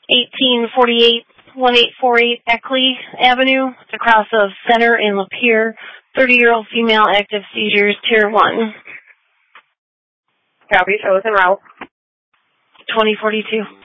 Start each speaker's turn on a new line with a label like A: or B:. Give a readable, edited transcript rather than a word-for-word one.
A: 1848 1848 Eckley Avenue. It's across of Center in Lapeer. 30-year-old female, active seizures, Tier 1.
B: Copy, show us en route.
A: 2042.